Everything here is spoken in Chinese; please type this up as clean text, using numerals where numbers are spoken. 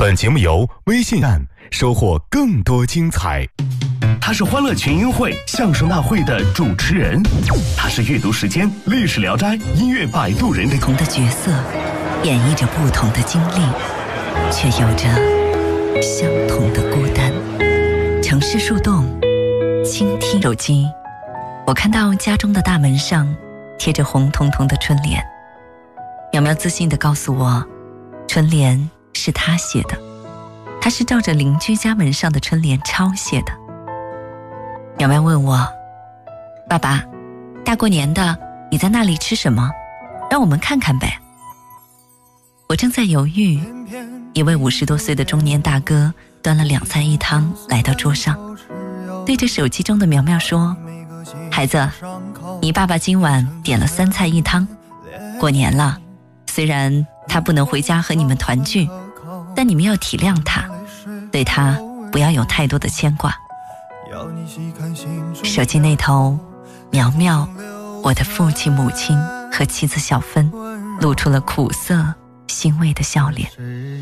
本节目由微信站收获更多精彩。他是欢乐群英会相声大会的主持人，他是阅读时间、历史聊斋、音乐摆渡人的不同的角色，演绎着不同的经历，却有着相同的孤单。城市树洞，倾听。手机，我看到家中的大门上贴着红彤彤的春联。苗苗自信地告诉我，春联是他写的，他是照着邻居家门上的春联抄写的。苗苗问我，爸爸，大过年的你在那里吃什么？让我们看看呗。我正在犹豫，一位50多岁的中年大哥端了2菜1汤来到桌上，对着手机中的苗苗说，孩子，你爸爸今晚点了3菜1汤，过年了，虽然他不能回家和你们团聚，但你们要体谅他，对他不要有太多的牵挂。手机那头，苗苗，我的父亲、母亲和妻子小芬露出了苦涩欣慰的笑脸。